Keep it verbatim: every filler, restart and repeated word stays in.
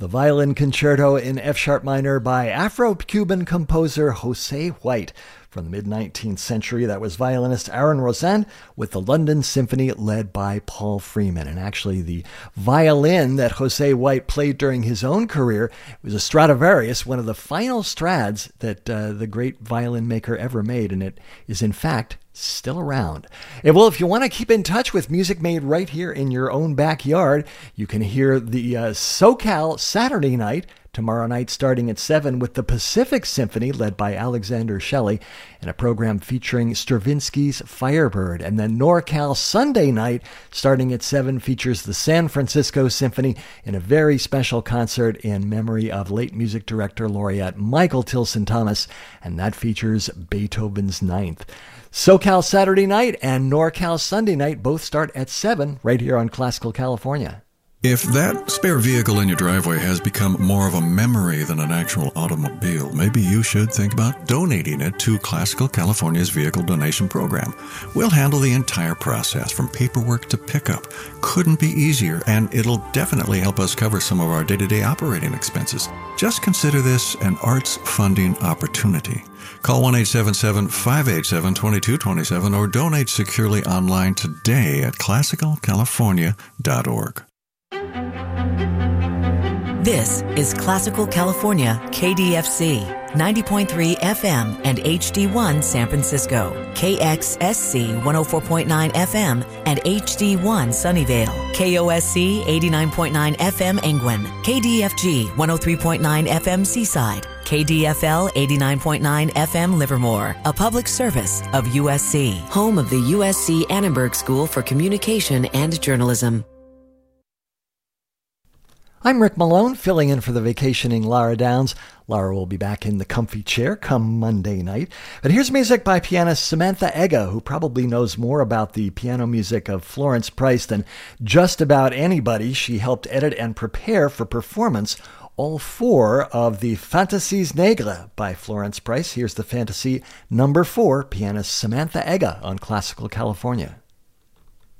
The Violin Concerto in F-sharp minor by Afro-Cuban composer José White. From the mid-nineteenth century, that was violinist Aaron Rosen with the London Symphony led by Paul Freeman. And actually, the violin that José White played during his own career was a Stradivarius, one of the final Strads that uh, the great violin maker ever made. And it is, in fact, still around. And well, if you want to keep in touch with music made right here in your own backyard, you can hear the uh, SoCal Saturday night, tomorrow night starting at seven with the Pacific Symphony led by Alexander Shelley and a program featuring Stravinsky's Firebird. And then NorCal Sunday night starting at seven features the San Francisco Symphony in a very special concert in memory of late music director laureate Michael Tilson Thomas, and that features Beethoven's Ninth. SoCal Saturday night and NorCal Sunday night both start at seven right here on Classical California. If that spare vehicle in your driveway has become more of a memory than an actual automobile, maybe you should think about donating it to Classical California's Vehicle Donation Program. We'll handle the entire process from paperwork to pickup. Couldn't be easier, and it'll definitely help us cover some of our day-to-day operating expenses. Just consider this an arts funding opportunity. Call one eight seven seven, five eight seven, two two two seven or donate securely online today at classical california dot org. This is Classical California, K D F C, ninety point three F M and H D one San Francisco, K X S C one oh four point nine F M and H D one Sunnyvale, K O S C eighty-nine point nine F M Engwin, K D F G one oh three point nine F M Seaside, K D F L eighty-nine point nine F M Livermore, a public service of U S C, home of the U S C Annenberg School for Communication and Journalism. I'm Rick Malone, filling in for the vacationing Lara Downs. Lara will be back in the comfy chair come Monday night. But here's music by pianist Samantha Ega, who probably knows more about the piano music of Florence Price than just about anybody. She helped edit and prepare for performance all four of the Fantasies Negres by Florence Price. Here's the fantasy number four, pianist Samantha Ega on Classical California.